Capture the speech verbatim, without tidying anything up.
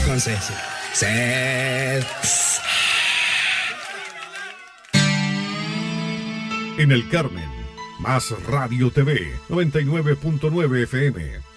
con C. Sí. Sí. En el Carmen, Más Radio T V, noventa y nueve punto nueve F M.